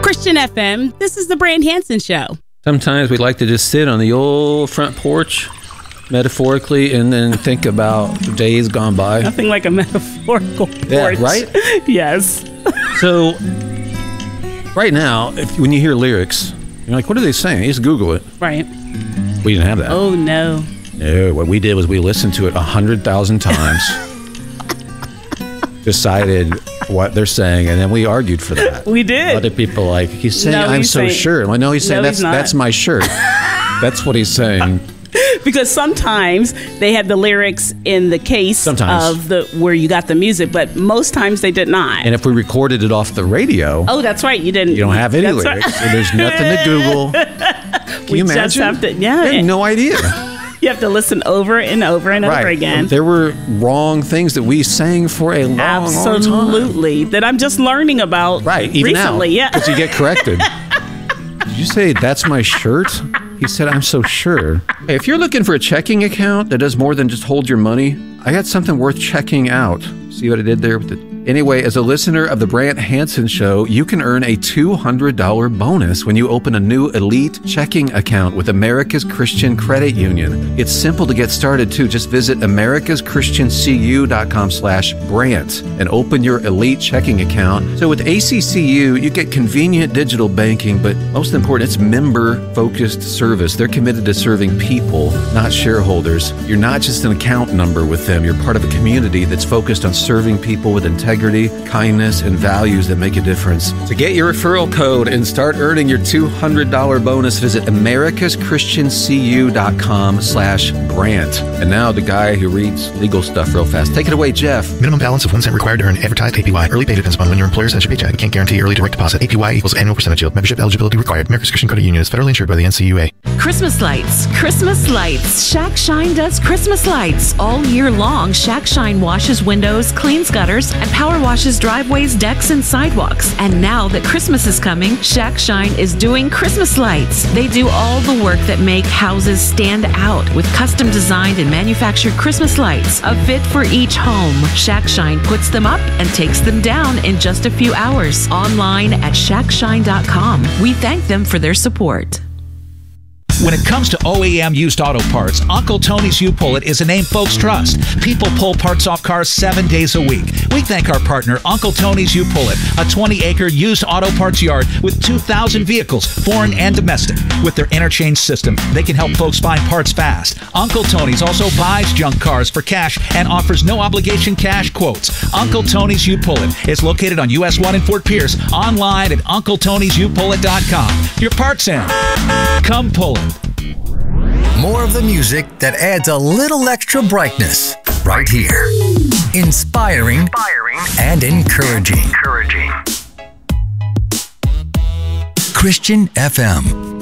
Christian FM, this is the Brand Hansen Show. Sometimes we like to just sit on the old front porch, metaphorically, and then think about days gone by. Nothing like a metaphorical porch. Yeah, right? Yes. So, right now, when you hear lyrics, you're like, what are they saying? You just Google it. Right. We didn't have that. Oh, no. No, what we did was we listened to it 100,000 times, decided what they're saying, and then we argued for that. We did. Other people like, he's saying, No, I'm he's so saying- sure. I'm like, no, he's saying, No, he's not. that's my shirt. That's what he's saying. Because sometimes they had the lyrics in the case Sometimes. of where you got the music, but most times they did not. And if we recorded it off the radio, Oh, that's right. You didn't. you don't have any that's lyrics. right. So there's nothing to Google. Can We you just imagine? have to- yeah, I had and- no idea. You have to listen over and over and over again. There were wrong things that we sang for a long time. Absolutely. That I'm just learning about Right, even recently. now. Yeah. Because you get corrected. Did you say, that's my shirt? He said, I'm so sure. Hey, if you're looking for a checking account that does more than just hold your money, I got something worth checking out. See what I did there with the... Anyway, as a listener of the Brant Hansen Show, you can earn a $200 bonus when you open a new elite checking account with America's Christian Credit Union. It's simple to get started too. Just visit americaschristiancu.com/Brant and open your elite checking account. So with ACCU, you get convenient digital banking, but most important, it's member-focused service. They're committed to serving people, not shareholders. You're not just an account number with them. You're part of a community that's focused on serving people with integrity, kindness, and values that make a difference. To get your referral code and start earning your $200 bonus, visit americaschristiancu.com/Brant. And now the guy who reads legal stuff real fast. Take it away, Jeff. Minimum balance of 1 cent required to earn advertised APY. Early pay depends upon when your employer sends your paycheck. We can't guarantee early direct deposit. APY equals annual percentage yield. Membership eligibility required. America's Christian Credit Union is federally insured by the NCUA. Christmas lights, Christmas lights. Shack Shine does Christmas lights all year long. Shack Shine washes windows, cleans gutters, and power washes driveways, decks, and sidewalks. And now that Christmas is coming, Shack Shine is doing Christmas lights. They do all the work that make houses stand out with custom designed and manufactured Christmas lights, a fit for each home. Shack Shine puts them up and takes them down in just a few hours. Online at shackshine.com. We thank them for their support. When it comes to OEM used auto parts, Uncle Tony's U-Pull-It is a name folks trust. People pull parts off cars 7 days a week. We thank our partner, Uncle Tony's U-Pull-It, a 20-acre used auto parts yard with 2,000 vehicles, foreign and domestic. With their interchange system, they can help folks find parts fast. Uncle Tony's also buys junk cars for cash and offers no-obligation cash quotes. Uncle Tony's U-Pull-It is located on US 1 in Fort Pierce, online at UncleTony'sUPullIt.com. Your parts in. Come pull it. More of the music that adds a little extra brightness right here. Inspiring and encouraging. Christian FM.